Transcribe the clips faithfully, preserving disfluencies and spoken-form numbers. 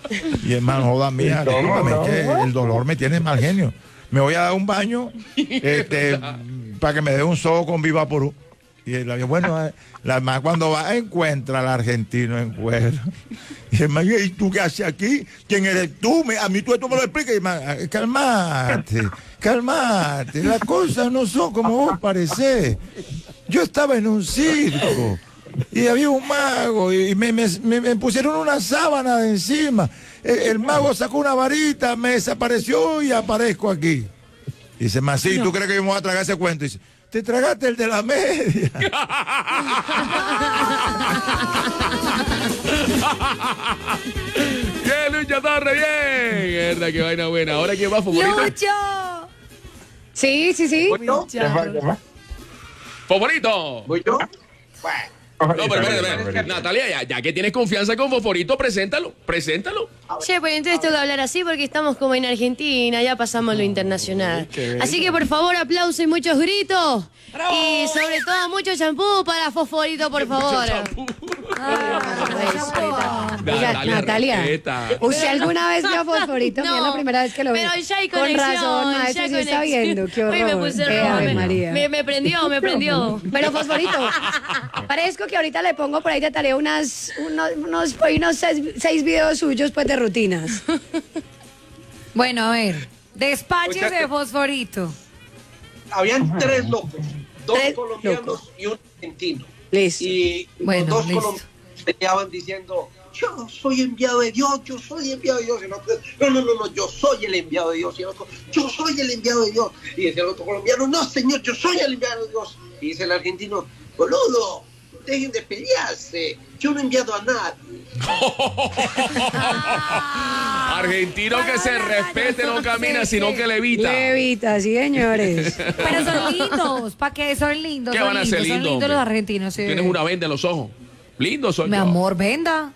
Y hermano, joda mía, discúlpame, es que el dolor me tiene mal genio. Me voy a dar un baño este, para que me dé un sobo con Vivaporú. Y el avión, bueno, la más cuando va encuentra al argentino en cuero. Y el man, ¿y tú qué haces aquí? ¿Quién eres tú? Me, a mí tú esto me lo explicas. Y el man, calmate, calmate. Las cosas no son como vos parecés. Yo estaba en un circo y había un mago y me, me, me, me pusieron una sábana de encima. El, el mago sacó una varita, me desapareció y aparezco aquí. Y dice, man, sí, ¿tú crees que yo me voy a tragar ese cuento? Y dice, te tragaste el de la media. ¡Bien, Lucho Torre, bien! Verdad, qué vaina buena. ¿Ahora quién va, favorito? ¡Lucho! Sí, sí, sí. ¡Favorito! ¿Voy yo? No, pero espérate, espérate. Natalia, ya, ya que tienes confianza con Fosforito, preséntalo, preséntalo. Che, pues entonces tengo que hablar así porque estamos como en Argentina, ya pasamos lo internacional. Así que por favor, aplausos y muchos gritos. ¡Bravo! Y sobre todo mucho champú para Fosforito, por favor. Ah, Natalia, Natalia, respeta. ¿usted alguna vez vio a Fosforito? No, es la primera vez que lo ve. pero ya hay Con conexión. razón, maestro, ya sí hay está conexión. viendo, qué horror. Uy, me puse Qué roja, Ave me, María. me, me prendió, me prendió. Pero Fosforito, parezco que ahorita le pongo por ahí de tarea unas, unos, unos, por ahí unos seis, seis videos suyos pues de rutinas. Bueno, a ver, despaches Oiga, de Fosforito. Habían tres locos, dos Tres colombianos locos. y un argentino. Listo. Y Bueno, los dos listo. colombianos peleaban diciendo, yo soy enviado de Dios, yo soy enviado de Dios. Y el otro, no, no, no, no, yo soy el enviado de Dios. Y el otro, yo soy el enviado de Dios. Y decía el otro colombiano, no, señor, yo soy el enviado de Dios. Y dice el argentino, boludo, dejen de pelearse, yo no he enviado a nadie. Argentino que se respete, no camina, sino que levita. Levita, sí, señores. Pero son lindos, ¿para qué? Son lindos, ¿Qué son van a lindos, ser son lindos, lindos hombre? los argentinos. Sí. Tienes una venda en los ojos. Lindo soy Mi yo. amor, venda.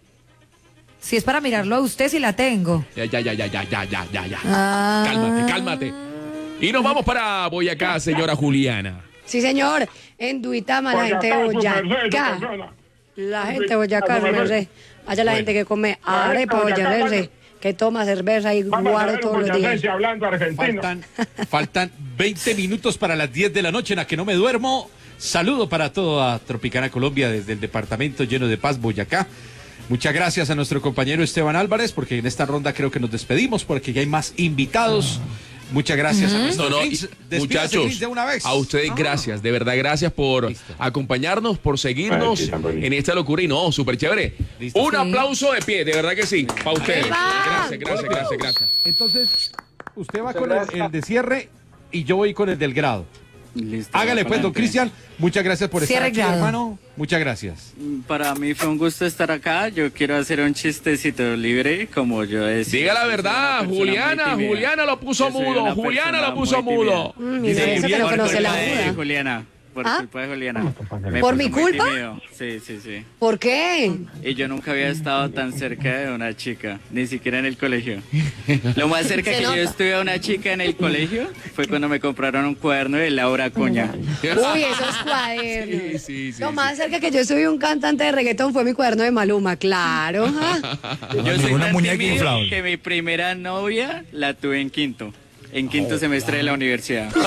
Si es para mirarlo a usted, si la tengo. Ya, ya, ya, ya, ya, ya, ya, ya, ya. Ah. Cálmate, cálmate. Y nos vamos para Boyacá, señora Juliana. Sí, señor. En Duitama, la gente de Boyacá. La gente de Boyacá, su merced. Allá la Bueno. gente que come arepa, boyacense, que toma cerveza y guaro todos los días. hablando argentino. Faltan, faltan veinte minutos para las diez de la noche en la que no me duermo. Saludo para toda Tropicana Colombia desde el departamento lleno de paz, Boyacá. Muchas gracias a nuestro compañero Esteban Álvarez, porque en esta ronda creo que nos despedimos, porque ya hay más invitados. Muchas gracias a nuestro No, no, Grinch. y- Despídase, muchachos, Grinch, de una vez. a ustedes Ah. gracias, de verdad gracias por Listo. acompañarnos, por seguirnos Ay, sí, también. en esta locura y no, súper chévere. Listo. Un Sí. aplauso de pie, de verdad que sí, para ustedes. ¡Viva! Gracias, gracias, gracias, gracias. Entonces, usted va con el, el de cierre y yo voy con el del grado. Listo, Hágale pues, don adelante. Cristian. Muchas gracias por estar Cierre aquí, grado. hermano. Muchas gracias. Para mí fue un gusto estar acá. Yo quiero hacer un chistecito libre, como yo decía. Diga la Yo soy una verdad, persona Juliana, muy tímida. Juliana lo puso Yo soy mudo, una Juliana persona lo puso muy tímida. mudo. Mm, Dice, mira, eso que no Por conoce la culpa de Buda. Juliana. Por ¿Ah? culpa de Juliana. Me ¿Por puso mi muy culpa? tímido. Sí, sí, sí. ¿Por qué? Y yo nunca había estado tan cerca de una chica, ni siquiera en el colegio. Lo más cerca Se que nota. yo estuve a una chica en el colegio fue cuando me compraron un cuaderno de Laura Cuña. Uy, esos cuadernos. Sí, sí, sí, Lo sí. más cerca que yo subí un cantante de reggaetón fue mi cuaderno de Maluma, claro. ajá. Yo soy Ninguna tan muñeca tímido inflable. que mi primera novia la tuve en quinto. En quinto semestre de la universidad. En,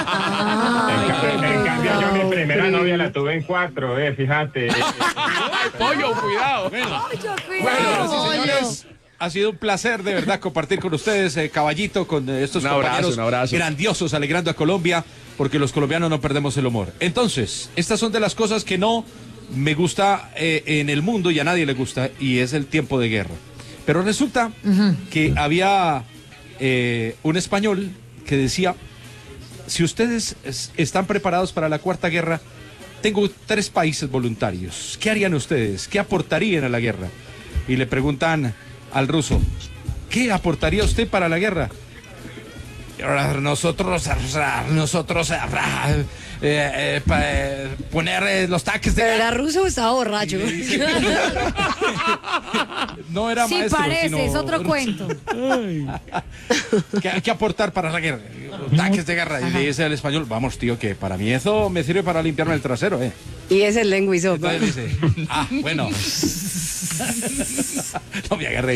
ca- en cambio, yo mi primera novia la tuve en cuatro, eh, fíjate. Eh, eh, Ay, pollo, cuidado. Bueno, Cuidado. señoras y señores, ha sido un placer de verdad compartir con ustedes, eh, Caballito, con eh, estos Un abrazo, compañeros un abrazo. grandiosos alegrando a Colombia, porque los colombianos no perdemos el humor. Entonces, estas son de las cosas que no me gusta eh, en el mundo y a nadie le gusta, y es el tiempo de guerra. Pero resulta que había eh, un español que decía, si ustedes es- están preparados para la Cuarta Guerra, tengo tres países voluntarios. ¿Qué harían ustedes? ¿Qué aportarían a la guerra? Y le preguntan al ruso, ¿qué aportaría usted para la guerra? Y ahora nosotros, nosotros, eh, eh, pa- eh, poner eh, los tanques de... ¿Pero era ruso o estaba borracho? No era Sí maestro, parece, sino- es otro cuento. ¿Qué hay que aportar para la guerra? Tanques de guerra. Y le dice al español, vamos tío, que para mí eso me sirve para limpiarme el trasero, ¿eh? Y ese es lengua y sopa. Entonces dice, ah, bueno. No me agarré.